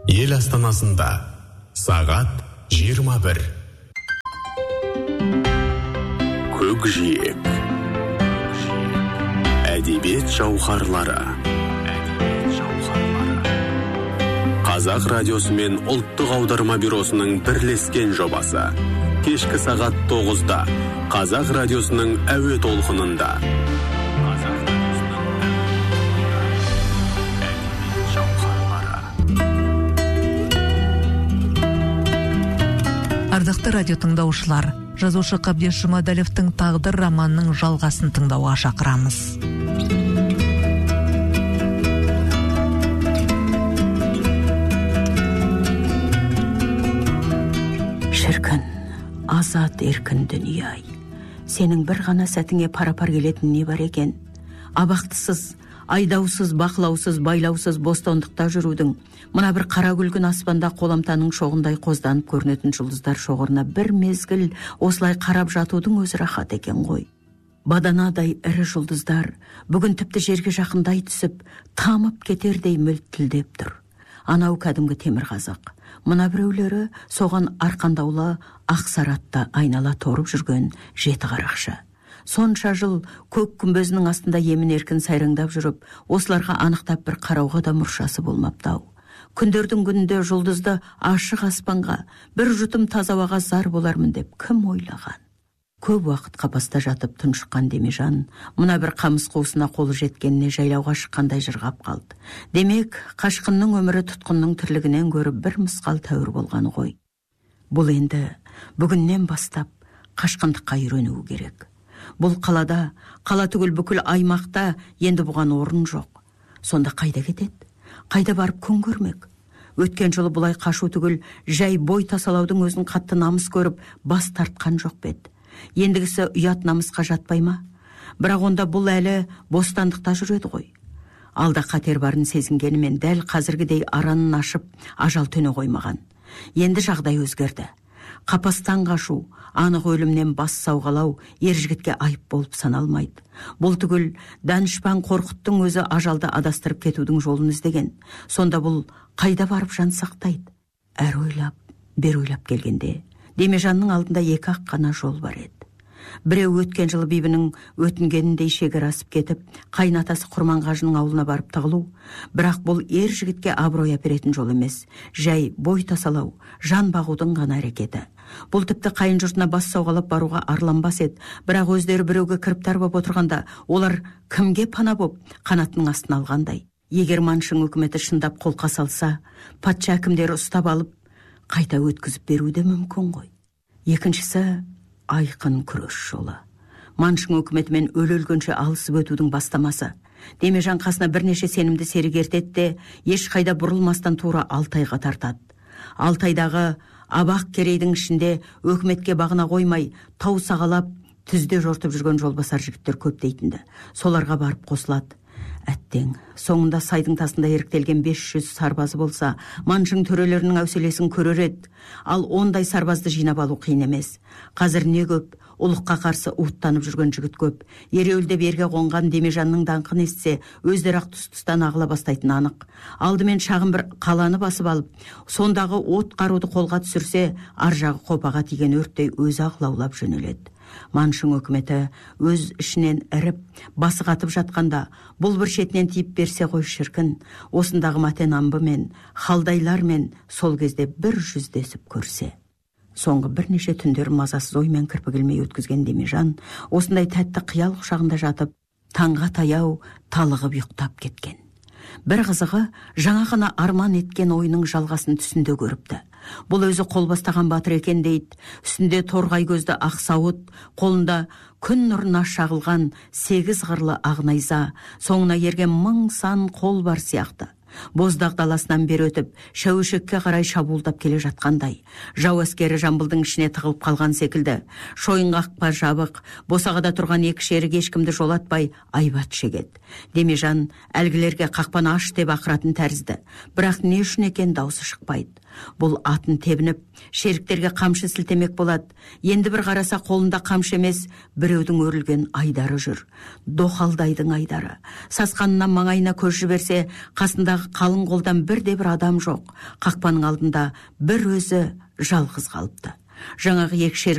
Ел астанасында сағат 21. Көкжиек. Әдебиет жауһарлары. Қазақ радиосы мен ұлттық аударма бюросының бірлескен жобасы. Кешкі сағат 9-да Қазақ радиосының әуе толқынында. Ардақты радио тыңдаушылар, жазушы Қабдеш Жұмадәлевтің «Тағдыр» романының жалғасын тыңдауға шақырамыз. Шіркін, азат еркін дүние-ай. Сенің бір ғана сәтіңе пара-пар келетін не бар екен? Абақтысыз, айдаусыз, бақылаусыз, байлаусыз бостандықта жүрудің, мына бір қара күлгін аспанда қоламтаның шоғындай қозданып көрінетін жұлдыздар шоғырына бір мезгіл осылай қарап жатудың өзі рахат екен ғой. Баданадай ірі жұлдыздар бүгін тіпті жерге жақындай түсіп, тамып кетердей мөлтілдеп тұр. Анау кәдімгі темір қазақ, мына біреулері соған арқандаулы ақсаратта айнала торып жүрген жеті қарақшы. Сонша жыл көк күмбезінің астында емін еркін сайраңдап жүріп, осыларға анықтап бір қарауға да мұршасы болмапты-ау. Күндердің күнінде жұлдызды ашық аспанға, бір жұтым таза ауаға зар болармын деп кім ойлаған? Көп уақыт қапаста жатып тұншыққан Демежан, мына бір қамыс қуысына қолы жеткеніне жайлауға шыққандай жырғап қалды. Демек, қашқынның өмірі тұтқынның тірлігінен гөрі бір мысқал тәуір болғаны ғой. Бұл енді бүгіннен бастап қашқындыққа үйренуі керек. Бұл қалада, қала түгіл бүкіл аймақта енді бұған орын жоқ. Сонда қайда кетеді? Қайда барып күн көрмек? Өткен жылы бұлай қашу түгіл, жай бой тасалаудың өзін қатты намыс көріп, бас тартқан жоқ бет. Ендігісі ұят намысқа жатпай ма? Бірақ онда бұл әлі бостандықта жүреді ғой. Алда қатер барын сезінгенімен дәл қазіргідей аранын ашып, ажал төне қоймаған. Енді жағдай өзгерді. Қапастан қашу, анық өлімнен бас сауғалау ер жігітке айып болып саналмайды. Бұл түгіл данышпан Қорқыттың өзі ажалды адастырып кетудің жолын іздеген. Сонда бұл қайда барып жан сақтайды? Әр ойлап, бер ойлап келгенде, Демежанның алдында екі ақ қана жол бар еді. Біреу өткен жылы бибінің өтінгеніндей шегір асып кетіп, қайнатасы Құрманғажының ауылына барып тығылу, бірақ бұл ер жігітке абырой әперетін жол емес, жай бой тасалау, жан бағудың ғана әрекеті. Бұл тіпті қайын жұртына бас сауғалап баруға арланбас еді, бірақ өздері біреуге кіріптар боп отырғанда, олар кімге пана боп қанатының астын алғандай. Егер Маншың үкіметі шындап қолқа салса, патша әкімдері ұстап алып, қайта өткізіп беруде мүмкін ғой. Екіншісі айқын күрес жолы. Маншың үкіметімен өлгенше алысып өтудің бастамасы. Демежан қасына бірнеше сенімді серік ертеді де, ешқайда бұрылмастан тура Алтайға тартады. Алтайдағы Абақ Керейдің ішінде өкіметке бағына қоймай, тау сағалап, түзде жортып жүрген жолбасар жігіттер көп дейтінді. Соларға барып қосылады. Әттең, соңында сайдың тасында еріктелген 500 сарбазы болса, Маншың төрелерінің әуселесін көрер еді. Ал ондай сарбазды жинап алу қиын емес. Қазір не көп, ұлыққа қарсы уыттанып жүрген жігіт көп. Ереуілде берге қонған Демежанның даңқын естісе, өздері ақ тұс-тұстан ағыла бастайтын анық. Алдымен шағын бір қаланы басып алып, сондағы от қаруды қолға түсірсе, ар жағы қопаға тиген өрттей өзі ақ лаулап жөнеледі. Маншың үкіметі өз ішінен іріп, басы қатып жатқанда, бұл бір шетінен тиіп берсе ғой шіркін, осындағы Матенамбы мен, халдайлар мен сол кезде бір жүздесіп көрсе. Соңғы бірнеше түндер мазасыз оймен кірпігілмей өткізген Демежан, осындай тәтті қиял құшағында жатып, таңға таяу талығып ұйықтап кеткен. Бір қызығы, жаңа ғана арман еткен ойының жалғасын түсінде көріпті. Бұл өзі қол бастаған батыр екен дейді. Үстінде торғай көзді ақ сауыт, қолында күн нұрына шағылған 8 қырлы ақ найза, соңына ерген 1000 сан қол бар сияқты. Боздақ даласынан бері өтіп, Шәуешекке қарай шабуылдап келе жатқандай. Жау әскері Жамбылдың ішіне тығылып қалған секілді. Шойын қақпа жабық, босағада тұрған екі шерік ешкімді жолатпай айбат шегеді. Демежан әлгілерге қақпаны аш деп ақыратын тәрізді. Бірақ не үшін екен даусы шықпайды. Бұл атын тебініп, шеріктерге қамшы сілтемек болады. Енді бір қараса қолында қамшы емес, біреудің өрілген айдары жүр. Доқалдайдың айдары. Сасқанынан маңайына көз жіберсе, қасындағы қалың қолдан бірде бір адам жоқ. Қақпаның алдында бір өзі жалғыз қалыпты. Жаңағы екі